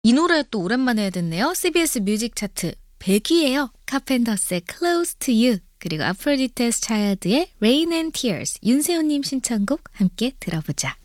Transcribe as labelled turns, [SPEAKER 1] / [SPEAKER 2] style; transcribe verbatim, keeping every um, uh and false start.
[SPEAKER 1] 이 노래 또 오랜만에 듣네요. 씨비에스 뮤직 차트 백 위예요. 카펜터스의 Close to You 그리고 아프로디테스 차일드의 Rain and Tears 윤세호님 신청곡 함께 들어보자.